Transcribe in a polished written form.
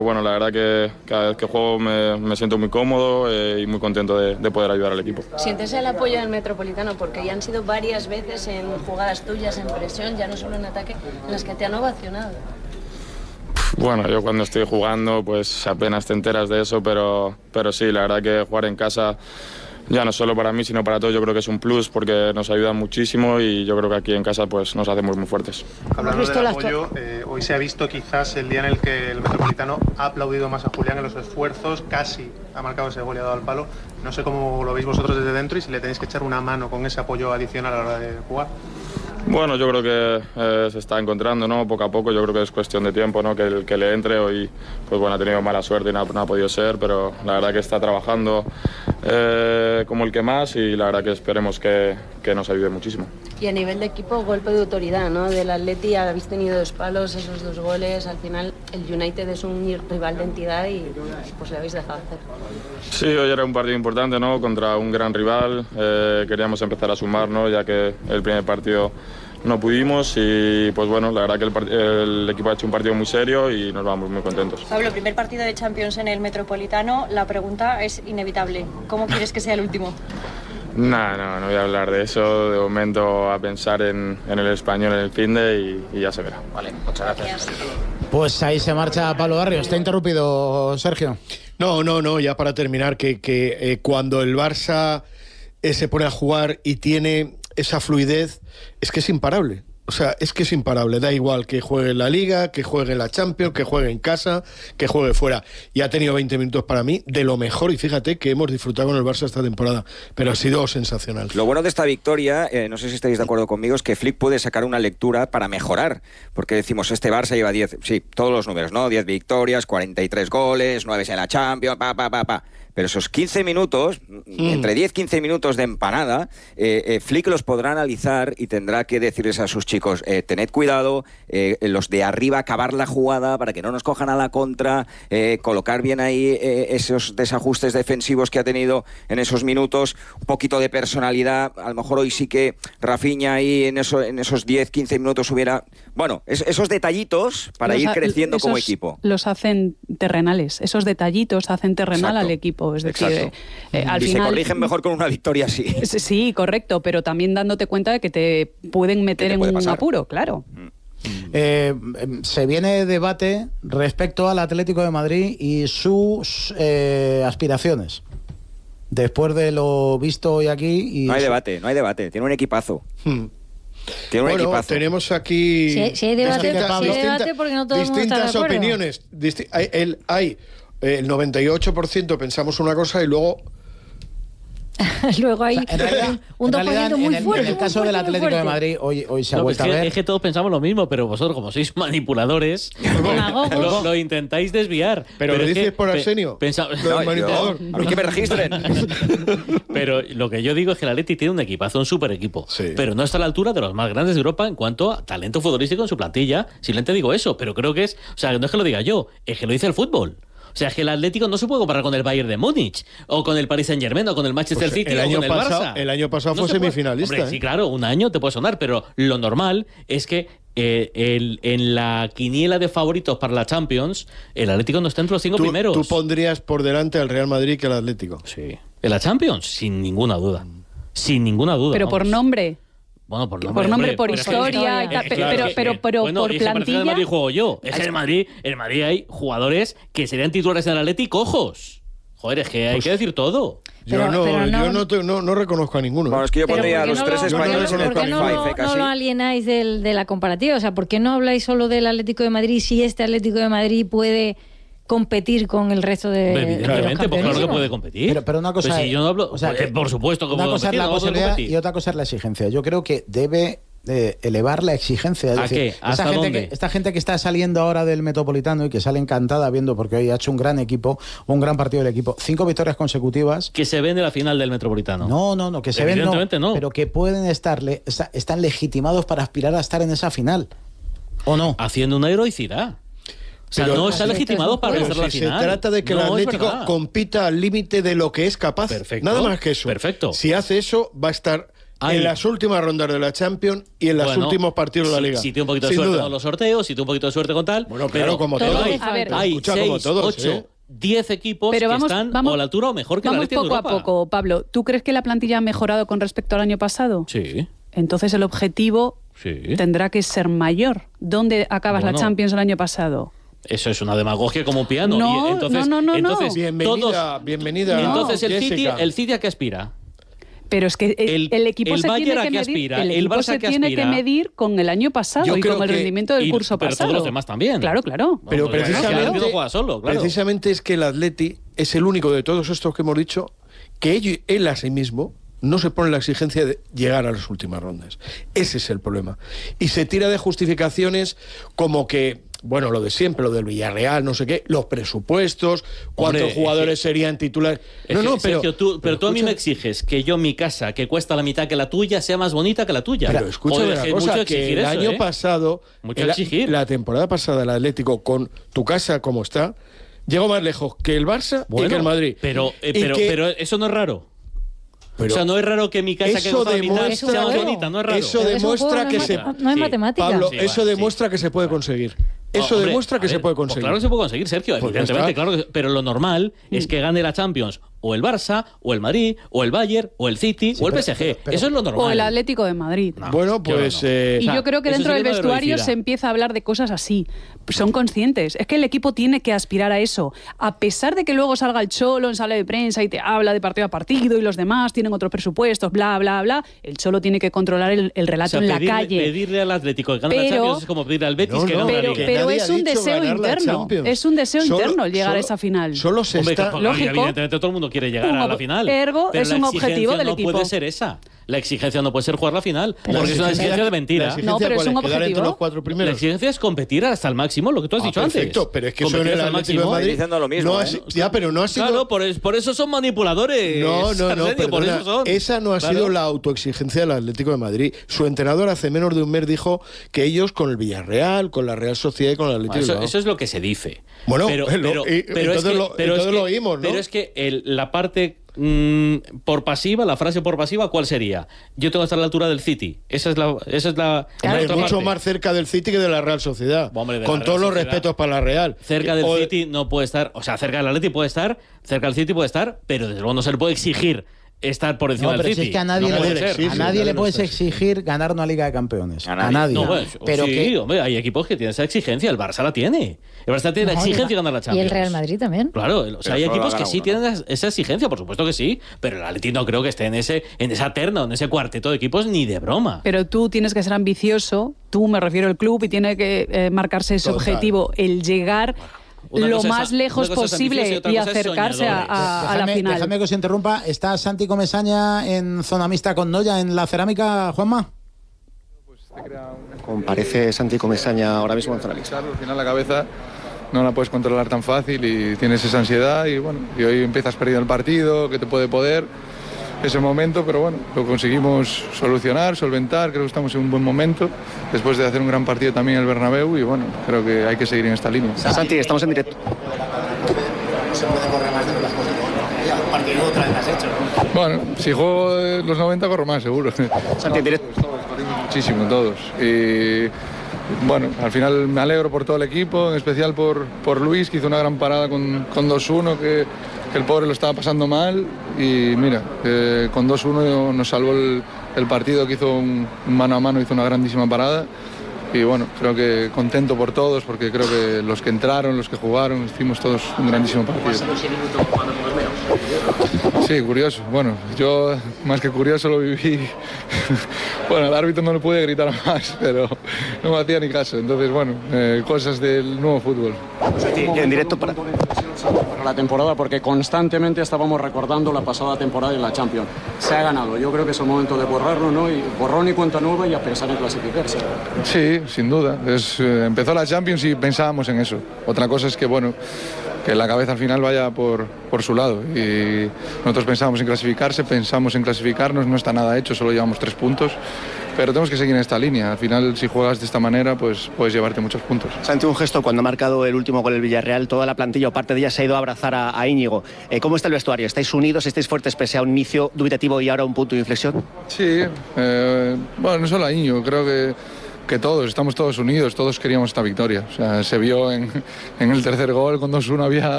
Bueno, la verdad que cada vez que juego me siento muy cómodo y muy contento de poder ayudar al equipo. ¿Sientes el apoyo del Metropolitano? Porque ya han sido varias veces en jugadas tuyas, en presión, ya no solo en ataque, en las que te han ovacionado. Bueno, yo cuando estoy jugando pues apenas te enteras de eso, pero sí, la verdad que jugar en casa, ya no solo para mí, sino para todos, yo creo que es un plus porque nos ayuda muchísimo y yo creo que aquí en casa pues nos hacemos muy fuertes. Hablando del apoyo, hoy se ha visto quizás el día en el que el Metropolitano ha aplaudido más a Julián en los esfuerzos, casi ha marcado ese gol y ha dado al palo. No sé cómo lo veis vosotros desde dentro y si le tenéis que echar una mano con ese apoyo adicional a la hora de jugar. Bueno, yo creo que se está encontrando, ¿no? Poco a poco, yo creo que es cuestión de tiempo, ¿no? Que le entre. Hoy pues bueno, ha tenido mala suerte y no ha podido ser, pero la verdad que está trabajando como el que más y la verdad que esperemos que nos ayude muchísimo. Y a nivel de equipo, golpe de autoridad, ¿no? Del Atleti habéis tenido 2 palos, esos 2 goles. Al final el United es un rival de entidad y pues le habéis dejado hacer. Sí, hoy era un partido importante, ¿no? Contra un gran rival. Queríamos empezar a sumar, ¿no? Ya que el primer partido no pudimos y pues bueno, la verdad que el equipo ha hecho un partido muy serio y nos vamos muy contentos. Pablo, primer partido de Champions en el Metropolitano, la pregunta es inevitable. ¿Cómo quieres que sea el último? No voy a hablar de eso. De momento a pensar en el Español en el finde y ya se verá. Vale, muchas gracias. Pues ahí se marcha Pablo Barrios. ¿Te ha interrumpido, Sergio? No, ya para terminar, que cuando el Barça se pone a jugar y tiene esa fluidez, es que es imparable. O sea, es que es imparable. Da igual que juegue en la Liga, que juegue en la Champions, que juegue en casa, que juegue fuera. Y ha tenido 20 minutos para mí de lo mejor. Y fíjate que hemos disfrutado con el Barça esta temporada. Pero ha sido sensacional. Lo bueno de esta victoria, no sé si estáis de acuerdo conmigo, es que Flick puede sacar una lectura para mejorar. Porque decimos, este Barça lleva 10, sí, todos los números, ¿no? 10 victorias, 43 goles, 9 en la Champions, Pero esos 15 minutos, entre 10-15 minutos de empanada, Flick los podrá analizar y tendrá que decirles a sus chicos, tened cuidado, los de arriba acabar la jugada para que no nos cojan a la contra, colocar bien ahí esos desajustes defensivos que ha tenido en esos minutos, un poquito de personalidad. A lo mejor hoy sí que Rafinha ahí en esos 10-15 minutos hubiera... Bueno, esos detallitos para ir creciendo como equipo. Los hacen terrenales, esos detallitos hacen terrenal al equipo. Es decir, al y final, se corrigen mejor con una victoria así. Sí, correcto, pero también dándote cuenta de que te pueden meter en un apuro, claro. Se viene debate respecto al Atlético de Madrid y sus aspiraciones. Después de lo visto hoy aquí... No hay debate, tiene un equipazo. Tiene un equipazo. Tenemos aquí si hay debate porque no todos distintas opiniones. Hay el 98% pensamos una cosa y luego hay un 2% muy fuerte. En el caso del Atlético de Madrid, hoy se ha vuelto a ver. Es que todos pensamos lo mismo, pero vosotros, como sois manipuladores, lo intentáis desviar. Pero lo dices por Arsenio. Manipulador. A mí que me registren. Pero lo que yo digo es que el Atleti tiene un equipazo, un super equipo. Sí. Pero no está a la altura de los más grandes de Europa en cuanto a talento futbolístico en su plantilla. Simplemente digo eso, pero creo que es... O sea, no es que lo diga yo, es que lo dice el fútbol. O sea, es que el Atlético no se puede comparar con el Bayern de Múnich, o con el Paris Saint-Germain, o con el Manchester City, o con el Barça. El año pasado fue semifinalista. Hombre, sí, claro, un año te puede sonar, pero lo normal es que en la quiniela de favoritos para la Champions, el Atlético no está entre los 5 primeros. ¿Tú pondrías por delante al Real Madrid que al Atlético? Sí. ¿En la Champions? Sin ninguna duda. Sin ninguna duda. Pero por nombre... Bueno, por nombre, por historia, pero bueno, por plantilla. El Madrid juego yo. Es que en el Madrid hay jugadores que serían titulares en el Atlético, ojos. Joder, es que hay que decir todo. Yo no reconozco a ninguno. Bueno, es que yo pondría a los tres españoles en el top 5, casi. No lo alienáis de la comparativa. O sea, ¿por qué no habláis solo del Atlético de Madrid si este Atlético de Madrid puede competir con el resto de evidentemente, pues claro que puede competir. Pero una cosa pues si yo no hablo, o sea, por supuesto que una puedo cosa competir, es la posibilidad y otra cosa es la exigencia. Yo creo que debe elevar la exigencia. Es ¿A decir, qué? ¿Hasta dónde? Esta gente que está saliendo ahora del Metropolitano y que sale encantada viendo porque hoy ha hecho un gran equipo, un gran partido del equipo, 5 victorias consecutivas. Que se ven de la final del Metropolitano. No, que se ven no, pero que pueden están legitimados para aspirar a estar en esa final. ¿O no? Haciendo una heroicidad. O sea, no está legitimado para vencer la final. Se trata de que el Atlético compita al límite de lo que es capaz. Perfecto. Nada más que eso. Perfecto. Si hace eso, va a estar en las últimas rondas de la Champions y en los últimos partidos de la Liga. Si tiene un poquito de suerte con los sorteos, si tiene un poquito de suerte con tal. Bueno, claro, como todos. Hay 6, 8, 10 equipos que están o a la altura o mejor que la Leti en Europa. Vamos poco a poco, Pablo. ¿Tú crees que la plantilla ha mejorado con respecto al año pasado? Sí. Entonces el objetivo tendrá que ser mayor. ¿Dónde acabas la Champions el año pasado? Eso es una demagogia como un piano. No, y entonces, no. Entonces, bienvenida. Entonces el City ¿a qué aspira? Pero es que el equipo se tiene que medir, el equipo se tiene que medir con el año pasado y con el rendimiento del curso pasado. Pero todos los demás también. Claro. Pero precisamente, precisamente es que el Atleti es el único de todos estos que hemos dicho que él a sí mismo no se pone la exigencia de llegar a las últimas rondas. Ese es el problema. Y se tira de justificaciones como que, bueno, lo de siempre, lo del Villarreal, no sé qué, los presupuestos, cuántos jugadores serían titulares. Sergio, pero tú a mí me exiges que yo mi casa, que cuesta la mitad que la tuya, sea más bonita que la tuya. Pero escúchame una cosa, que el año pasado, la temporada pasada, el Atlético, con tu casa como está, llegó más lejos que el Barça y que el Madrid. Pero eso no es raro. O sea, no es raro que mi casa que cuesta la mitad sea más bonita, no es raro. Eso demuestra que no es matemática. Pablo, eso demuestra que se puede conseguir. Eso demuestra que se puede conseguir. Pues claro que se puede conseguir, Sergio, evidentemente, claro. Pero lo normal es que gane la Champions o el Barça, o el Madrid, o el Bayern, o el City, o el PSG. Eso es lo normal. O el Atlético de Madrid. Bueno, pues... Y yo creo que dentro del vestuario se empieza a hablar de cosas así. Son conscientes. Es que el equipo tiene que aspirar a eso. A pesar de que luego salga el Cholo en sala de prensa y te habla de partido a partido y los demás tienen otros presupuestos, bla, bla, bla, el Cholo tiene que controlar el relato en la calle. Pedirle al Atlético que gane la Champions es como pedirle al Betis que gane la Liga. Pero es un deseo interno. Es un deseo interno llegar a esa final. Solo se está... Lógico. Evidentemente todo el mundo quiere llegar a la final. Ergo, es un objetivo del equipo. No puede ser esa. La exigencia no puede ser jugar la final. Porque es una exigencia de mentira. No, pero es un objetivo. Los 4 primeros. La exigencia es competir hasta el máximo, lo que tú has dicho perfecto, antes. Pero es que eso en el Atlético de Madrid diciendo lo mismo. Pero no ha sido... Claro, por eso son manipuladores. No, por eso son. Esa no ha sido la autoexigencia del Atlético de Madrid. Su entrenador hace menos de un mes dijo que ellos con el Villarreal, con la Real Sociedad y con el Atlético de Madrid. Eso es lo que se dice. Bueno, entonces lo oímos, ¿no? Pero es que la parte por pasiva, la frase por pasiva, ¿cuál sería? Yo tengo que estar a la altura del City. Esa es la es mucho más cerca del City que de la Real Sociedad. Hombre, con todos los respetos para la Real. Cerca del City no puede estar, o sea, cerca del Atleti puede estar, cerca del City puede estar, pero desde luego no se le puede exigir estar por encima del City. Si es que a nadie le puedes exigir ganar una Liga de Campeones. A nadie. No, pero hombre, hay equipos que tienen esa exigencia. El Barça la tiene. El Barça tiene la exigencia de ganar la Champions. Y el Real Madrid también. Claro, o sea, hay equipos que sí tienen esa exigencia, por supuesto que sí. Pero el Atleti no creo que esté en esa terna, en ese cuarteto de equipos, ni de broma. Pero tú tienes que ser ambicioso. Tú, me refiero al club, y tiene que marcarse ese objetivo, el llegar lo más lejos posible y acercarse a la final. Déjame que os interrumpa. ¿Está Santi Comesaña en zona mixta con Noya en la cerámica, Juanma? Comparece Santi Comesaña ahora mismo en zona mixta. Al final la cabeza no la puedes controlar tan fácil y tienes esa ansiedad y hoy empiezas perdiendo el partido, que te puede poder ese momento, pero bueno, lo conseguimos solucionar, solventar, creo que estamos en un buen momento, después de hacer un gran partido también en el Bernabéu y bueno, creo que hay que seguir en esta línea. Santi, estamos en directo. Se puede correr más de las cosas. El partido otra vez has hecho. Bueno, si juego los 90 corro más, seguro. Santi, en directo. Corrimos muchísimo todos y bueno, al final me alegro por todo el equipo, en especial por Luis, que hizo una gran parada con 2-1, que el pobre lo estaba pasando mal y mira, con 2-1 nos salvó el partido, que hizo un mano a mano, hizo una grandísima parada y bueno, creo que contento por todos porque creo que los que entraron, los que jugaron, hicimos todos un grandísimo partido. Sí, curioso. Bueno, yo más que curioso lo viví. Bueno, al árbitro no le pude gritar más, pero no me hacía ni caso. Entonces, bueno, cosas del nuevo fútbol. En directo para la temporada, porque constantemente estábamos recordando la pasada temporada en la Champions. Se ha ganado. Yo creo que es el momento de borrarlo, ¿no? Y borrón y cuenta nueva y a pensar en clasificarse. Sí, sin duda. Empezó la Champions y pensábamos en eso. Otra cosa es que, bueno, que la cabeza al final vaya por su lado. Y nosotros pensamos en clasificarse, pensamos en clasificarnos, no está nada hecho, solo llevamos 3 puntos. pero tenemos que seguir en esta línea. Al final, si juegas de esta manera, pues puedes llevarte muchos puntos. Santi, un gesto cuando ha marcado el último gol el Villarreal, toda la plantilla o parte de ella se ha ido a abrazar a Íñigo. ¿Cómo está el vestuario? ¿Estáis unidos, estáis fuertes pese a un inicio dubitativo y ahora un punto de inflexión? Sí, bueno, no solo a Íñigo, creo que todos, estamos todos unidos, todos queríamos esta victoria. O sea, se vio en el tercer gol, con 2-1 había